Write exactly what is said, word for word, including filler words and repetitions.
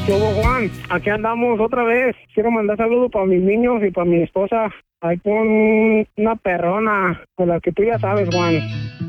¿Qué hubo, Juan? Aquí andamos otra vez. Quiero mandar saludos para mis niños y para mi esposa. Hay con una perrona, con la que tú ya sabes, Juan.